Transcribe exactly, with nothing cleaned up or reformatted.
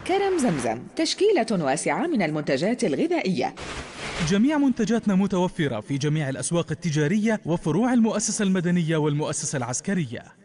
كرم زمزم، تشكيلة واسعة من المنتجات الغذائية. جميع منتجاتنا متوفرة في جميع الأسواق التجارية وفروع المؤسسة المدنية والمؤسسة العسكرية.